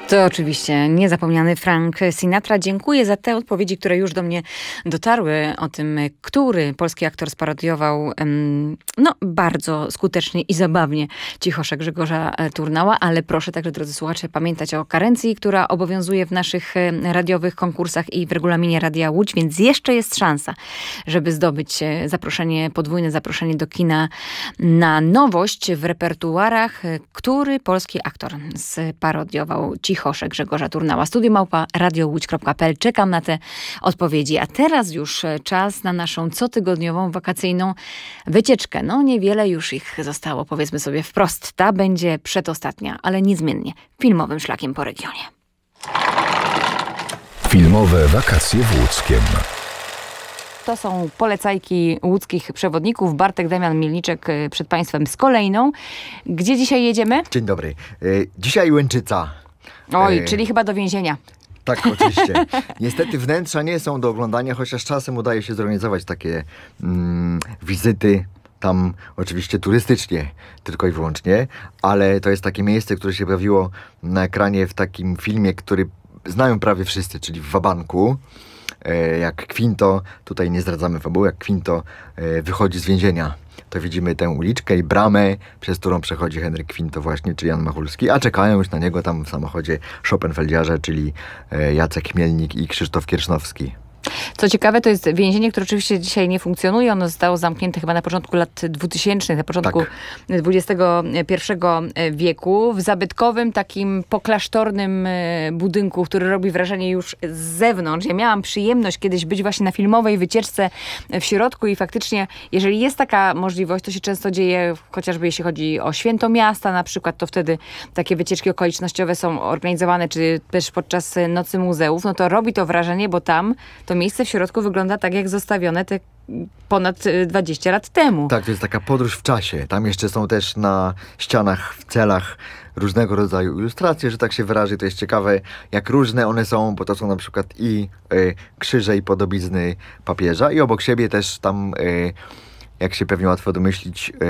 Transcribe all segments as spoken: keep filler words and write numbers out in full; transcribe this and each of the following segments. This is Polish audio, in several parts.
To oczywiście niezapomniany Frank Sinatra. Dziękuję za te odpowiedzi, które już do mnie dotarły o tym, który polski aktor sparodiował no, bardzo skutecznie i zabawnie Cichosza Grzegorza Turnała, ale proszę także, drodzy słuchacze, pamiętać o karencji, która obowiązuje w naszych radiowych konkursach i w regulaminie Radia Łódź, więc jeszcze jest szansa, żeby zdobyć zaproszenie, podwójne zaproszenie do kina na nowość w repertuarach, który polski aktor sparodiował Cichosza Grzegorza Turnała. Studio małpa radiołódź kropka pe el. Czekam na te odpowiedzi. A teraz już czas na naszą cotygodniową wakacyjną wycieczkę. No niewiele już ich zostało, powiedzmy sobie wprost. Ta będzie przedostatnia, ale niezmiennie filmowym szlakiem po regionie. Filmowe wakacje w Łódzkiem. To są polecajki łódzkich przewodników. Bartek Damian Mielniczek przed Państwem z kolejną. Gdzie dzisiaj jedziemy? Dzień dobry. Dzisiaj Łęczyca. Oj, e... czyli chyba do więzienia. Tak, oczywiście. Niestety wnętrza nie są do oglądania, chociaż czasem udaje się zorganizować takie mm, wizyty. Tam oczywiście turystycznie tylko i wyłącznie, ale to jest takie miejsce, które się pojawiło na ekranie w takim filmie, który znają prawie wszyscy, czyli w Wabanku. E, jak Quinto, tutaj nie zdradzamy fabuły, jak Quinto e, wychodzi z więzienia, to widzimy tę uliczkę i bramę, przez którą przechodzi Henryk Quinto właśnie, czy Jan Machulski, a czekają już na niego tam w samochodzie Schopenfeldiarze, czyli e, Jacek Chmielnik i Krzysztof Kiersznowski. Co ciekawe, to jest więzienie, które oczywiście dzisiaj nie funkcjonuje. Ono zostało zamknięte chyba na początku lat dwutysięcznych, na początku tak. dwudziestego pierwszego wieku. W zabytkowym, takim poklasztornym budynku, który robi wrażenie już z zewnątrz. Ja miałam przyjemność kiedyś być właśnie na filmowej wycieczce w środku i faktycznie, jeżeli jest taka możliwość, to się często dzieje, chociażby jeśli chodzi o święto miasta na przykład, to wtedy takie wycieczki okolicznościowe są organizowane, czy też podczas Nocy Muzeów. No to robi to wrażenie, bo tam to miejsce w środku wygląda tak, jak zostawione te ponad dwadzieścia lat temu. Tak, to jest taka podróż w czasie. Tam jeszcze są też na ścianach, w celach różnego rodzaju ilustracje, że tak się wyrażę. To jest ciekawe, jak różne one są, bo to są na przykład i y, krzyże i podobizny papieża i obok siebie też tam, y, jak się pewnie łatwo domyślić, y,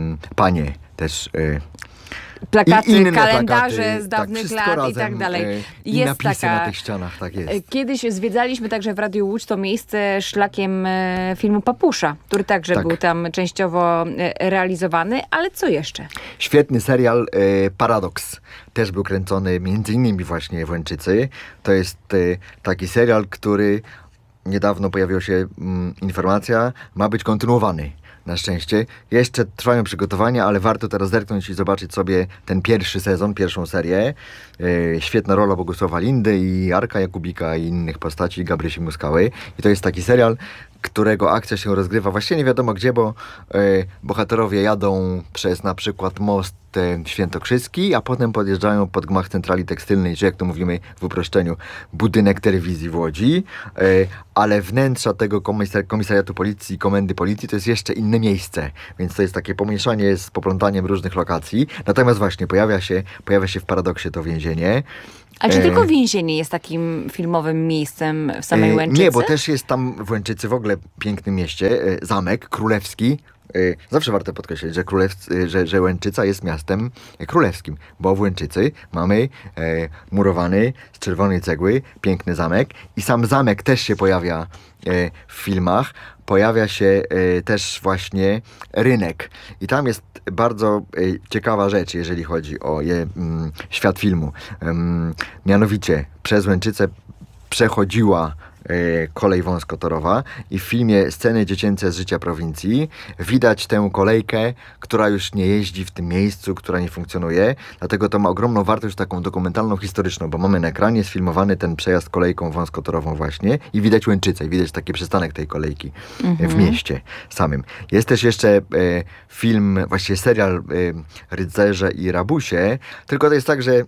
panie też... Y, plakaty, I kalendarze plakaty, z dawnych tak, lat razem, i tak dalej. E, I jest napisy taka, na tych ścianach, tak jest. Kiedyś zwiedzaliśmy także w Radiu Łódź to miejsce szlakiem e, filmu Papusza, który także tak. był tam częściowo e, realizowany, ale co jeszcze? Świetny serial e, Paradoks. Też był kręcony między innymi właśnie w Łęczycy. To jest e, taki serial, który niedawno pojawiła się mm, informacja, ma być kontynuowany. Na szczęście. Jeszcze trwają przygotowania, ale warto teraz zerknąć i zobaczyć sobie ten pierwszy sezon, pierwszą serię. Yy, świetna rola Bogusława Lindy i Arka Jakubika i innych postaci, Gabrysi Muskały. I to jest taki serial, którego akcja się rozgrywa właściwie nie wiadomo gdzie, bo yy, bohaterowie jadą przez na przykład most yy, Świętokrzyski, a potem podjeżdżają pod gmach centrali tekstylnej, czy jak to mówimy w uproszczeniu, budynek telewizji w Łodzi, yy, ale wnętrza tego komisar- komisariatu policji, komendy policji to jest jeszcze inne miejsce, więc to jest takie pomieszanie z poplątaniem różnych lokacji. Natomiast właśnie pojawia się, pojawia się w Paradoksie to więzienie. A czy e... tylko więzienie jest takim filmowym miejscem w samej Łęczycy? Nie, bo też jest tam w Łęczycy w ogóle pięknym mieście, zamek królewski. Zawsze warto podkreślić, że, Królewc- że, że Łęczyca jest miastem królewskim, bo w Łęczycy mamy e, murowany z czerwonej cegły piękny zamek i sam zamek też się pojawia e, w filmach. Pojawia się e, też właśnie rynek i tam jest bardzo e, ciekawa rzecz, jeżeli chodzi o je, mm, świat filmu. Um, mianowicie przez Łęczycę przechodziła kolej wąskotorowa i w filmie Sceny dziecięce z życia prowincji widać tę kolejkę, która już nie jeździ w tym miejscu, która nie funkcjonuje, dlatego to ma ogromną wartość taką dokumentalną, historyczną, bo mamy na ekranie sfilmowany ten przejazd kolejką wąskotorową właśnie i widać Łęczycę, widać taki przystanek tej kolejki mhm. w mieście samym. Jest też jeszcze e, film, właściwie serial e, Rycerze i Rabusie, tylko to jest tak, że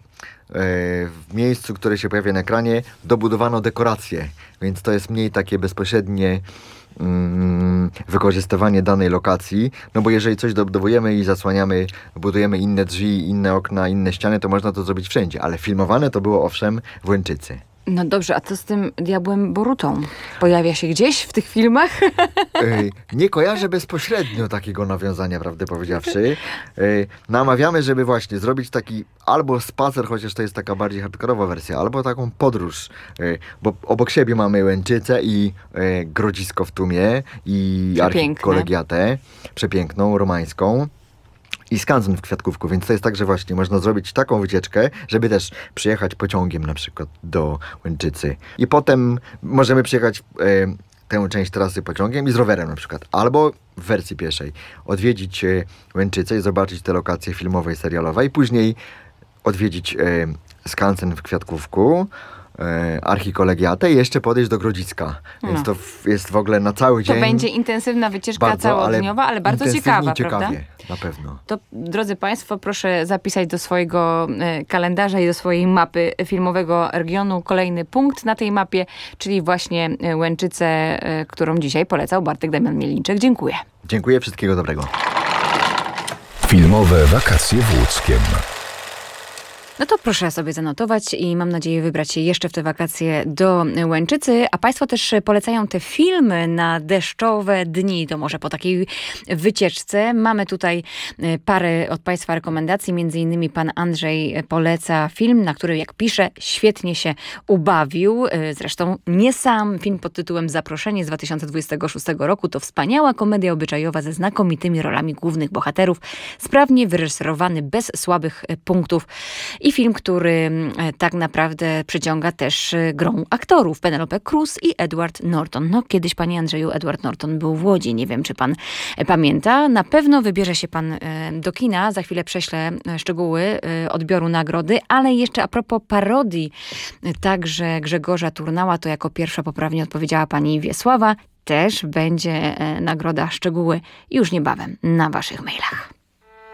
w miejscu, które się pojawia na ekranie, dobudowano dekoracje, więc to jest mniej takie bezpośrednie mm, wykorzystywanie danej lokacji, no bo jeżeli coś dobudowujemy i zasłaniamy, budujemy inne drzwi, inne okna, inne ściany, to można to zrobić wszędzie, ale filmowane to było owszem w Łęczycy. No dobrze, a co z tym diabłem Borutą? Pojawia się gdzieś w tych filmach? Ej, nie kojarzę bezpośrednio takiego nawiązania, prawdę powiedziawszy. Ej, namawiamy, żeby właśnie zrobić taki albo spacer, chociaż to jest taka bardziej hardkorowa wersja, albo taką podróż. Ej, bo obok siebie mamy Łęczycę i e, Grodzisko w Tumie i Archikolegiatę, przepiękną, romańską. I skansen w Kwiatkówku, więc to jest tak, że właśnie można zrobić taką wycieczkę, żeby też przyjechać pociągiem na przykład do Łęczycy. I potem możemy przyjechać e, tę część trasy pociągiem i z rowerem na przykład. Albo w wersji pieszej odwiedzić e, Łęczycę i zobaczyć te lokacje filmowe i serialowe i później odwiedzić e, skansen w Kwiatkówku, e, Archikolegiatę i jeszcze podejść do Grodziska. No. Więc to w, jest w ogóle na cały To dzień. będzie intensywna wycieczka bardzo, całodniowa, ale, ale bardzo ciekawa, ciekawie, prawda? Na pewno. To, drodzy Państwo, proszę zapisać do swojego e, kalendarza i do swojej mapy filmowego regionu kolejny punkt na tej mapie, czyli właśnie e, Łęczycę, e, którą dzisiaj polecał Bartek Damian Mielniczek. Dziękuję. Dziękuję, wszystkiego dobrego. Filmowe wakacje w Łódzkiem. No to proszę sobie zanotować i mam nadzieję wybrać się jeszcze w te wakacje do Łęczycy. A Państwo też polecają te filmy na deszczowe dni. To może po takiej wycieczce. Mamy tutaj parę od Państwa rekomendacji. Między innymi pan Andrzej poleca film, na który, jak pisze, świetnie się ubawił. Zresztą nie sam. Film pod tytułem Zaproszenie z dwa tysiące dwudziestego szóstego roku to wspaniała komedia obyczajowa ze znakomitymi rolami głównych bohaterów. Sprawnie wyreżyserowany, bez słabych punktów. I film, który tak naprawdę przyciąga też grą aktorów. Penelope Cruz i Edward Norton. No, kiedyś, panie Andrzeju, Edward Norton był w Łodzi. Nie wiem, czy pan pamięta. Na pewno wybierze się pan do kina. Za chwilę prześlę szczegóły odbioru nagrody. Ale jeszcze a propos parodii, także Grzegorza Turnała, to jako pierwsza poprawnie odpowiedziała pani Wiesława. Też będzie nagroda, szczegóły już niebawem na waszych mailach.